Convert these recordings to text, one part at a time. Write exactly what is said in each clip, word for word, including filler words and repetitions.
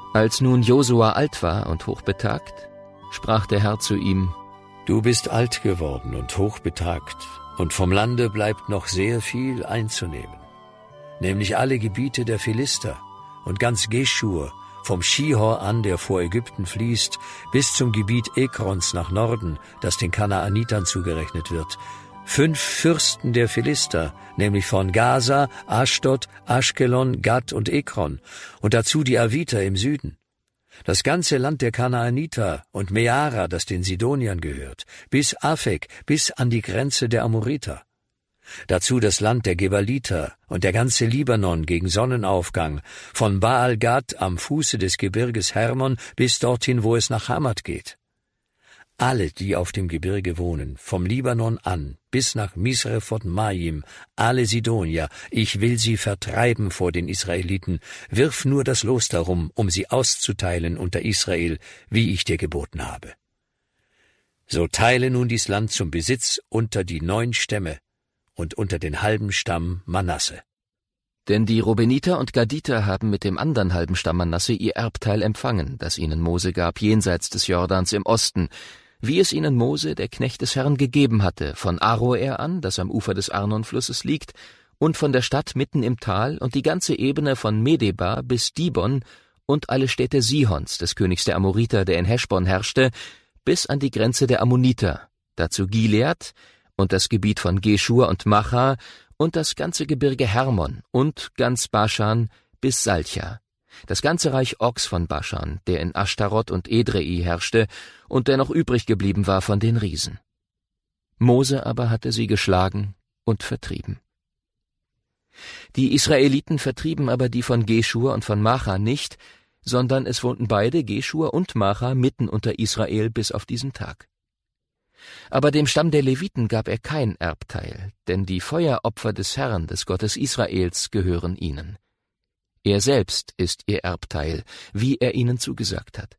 Als nun Josua alt war und hochbetagt, sprach der Herr zu ihm: Du bist alt geworden und hochbetagt, und vom Lande bleibt noch sehr viel einzunehmen, nämlich alle Gebiete der Philister und ganz Geschur, vom Schihor an, der vor Ägypten fließt, bis zum Gebiet Ekrons nach Norden, das den Kanaanitern zugerechnet wird. Fünf Fürsten der Philister, nämlich von Gaza, Aschdod, Aschkelon, Gat und Ekron, und dazu die Aviter im Süden. Das ganze Land der Kanaaniter und Meara, das den Sidoniern gehört, bis Afek, bis an die Grenze der Amoriter. Dazu das Land der Gebaliter und der ganze Libanon gegen Sonnenaufgang, von Baal-Gad am Fuße des Gebirges Hermon bis dorthin, wo es nach Hamat geht. Alle, die auf dem Gebirge wohnen, vom Libanon an bis nach Misrephot Maim, alle Sidonier, ich will sie vertreiben vor den Israeliten, wirf nur das Los darum, um sie auszuteilen unter Israel, wie ich dir geboten habe. So teile nun dies Land zum Besitz unter die neun Stämme und unter den halben Stamm Manasse. Denn die Rubeniter und Gaditer haben mit dem anderen halben Stamm Manasse ihr Erbteil empfangen, das ihnen Mose gab jenseits des Jordans im Osten, wie es ihnen Mose, der Knecht des Herrn, gegeben hatte, von Aroer an, das am Ufer des Arnonflusses liegt, und von der Stadt mitten im Tal und die ganze Ebene von Medeba bis Dibon und alle Städte Sihons, des Königs der Amoriter, der in Heschbon herrschte, bis an die Grenze der Ammoniter, dazu Gilead und das Gebiet von Geschur und Macha und das ganze Gebirge Hermon und ganz Baschan bis Salcha, das ganze Reich Ogs von Baschan, der in Ashtarot und Edrei herrschte und der noch übrig geblieben war von den Riesen. Mose aber hatte sie geschlagen und vertrieben. Die Israeliten vertrieben aber die von Geschur und von Macha nicht, sondern es wohnten beide, Geschur und Macha, mitten unter Israel bis auf diesen Tag. Aber dem Stamm der Leviten gab er kein Erbteil, denn die Feueropfer des Herrn, des Gottes Israels, gehören ihnen. Er selbst ist ihr Erbteil, wie er ihnen zugesagt hat.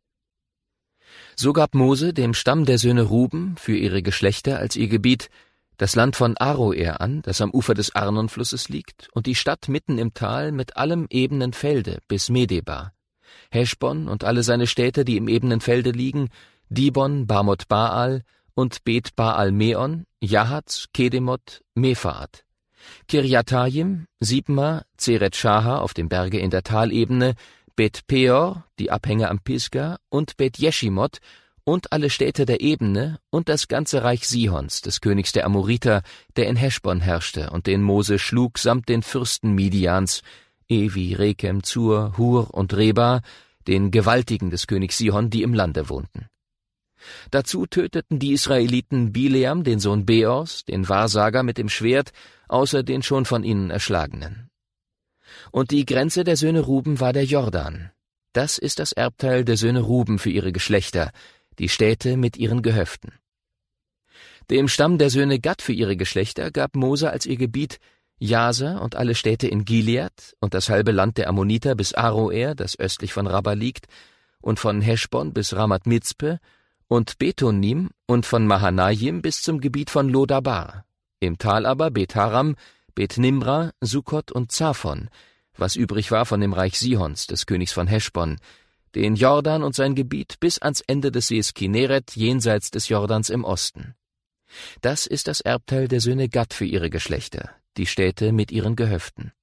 So gab Mose dem Stamm der Söhne Ruben für ihre Geschlechter als ihr Gebiet das Land von Aroer an, das am Ufer des Arnonflusses liegt, und die Stadt mitten im Tal mit allem ebenen Felde bis Medeba, Heschbon und alle seine Städte, die im ebenen Felde liegen, Dibon, Bamot Baal und Bet Baal Meon, Jahat, Kedemot, Mefaat, Kirjatayim, Sibma, Zeret Shaha auf dem Berge in der Talebene, Bet Peor, die Abhänge am Pisga, und Bet Jeshimot und alle Städte der Ebene und das ganze Reich Sihons, des Königs der Amoriter, der in Heschbon herrschte und den Mose schlug samt den Fürsten Midians, Evi, Rekem, Zur, Hur und Reba, den Gewaltigen des Königs Sihon, die im Lande wohnten. Dazu töteten die Israeliten Bileam, den Sohn Beors, den Wahrsager mit dem Schwert, außer den schon von ihnen Erschlagenen. Und die Grenze der Söhne Ruben war der Jordan. Das ist das Erbteil der Söhne Ruben für ihre Geschlechter, die Städte mit ihren Gehöften. Dem Stamm der Söhne Gad für ihre Geschlechter gab Mose als ihr Gebiet Jaser und alle Städte in Gilead und das halbe Land der Ammoniter bis Aroer, das östlich von Rabba liegt, und von Heschbon bis Ramat Mitzpe und Betonim und von Mahanaim bis zum Gebiet von Lodabar, im Tal aber Bet-Haram, Bet-Nimra, Sukkot und Zaphon, was übrig war von dem Reich Sihons, des Königs von Heschbon, den Jordan und sein Gebiet bis ans Ende des Sees Kinneret jenseits des Jordans im Osten. Das ist das Erbteil der Söhne Gad für ihre Geschlechter, die Städte mit ihren Gehöften.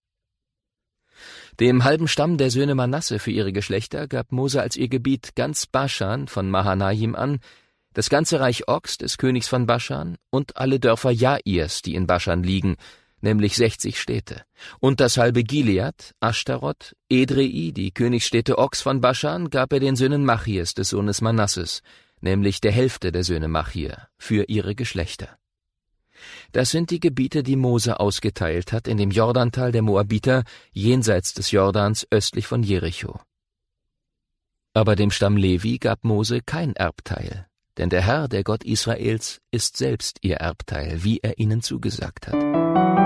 Dem halben Stamm der Söhne Manasse für ihre Geschlechter gab Mose als ihr Gebiet ganz Baschan von Mahanaim an, das ganze Reich Ogs des Königs von Baschan und alle Dörfer Jairs, die in Baschan liegen, nämlich sechzig Städte, und das halbe Gilead, Ashtarot, Edrei, die Königsstädte Ogs von Baschan, gab er den Söhnen Machirs des Sohnes Manasses, nämlich der Hälfte der Söhne Machir, für ihre Geschlechter. Das sind die Gebiete, die Mose ausgeteilt hat in dem Jordantal der Moabiter, jenseits des Jordans östlich von Jericho. Aber dem Stamm Levi gab Mose kein Erbteil, denn der Herr, der Gott Israels, ist selbst ihr Erbteil, wie er ihnen zugesagt hat.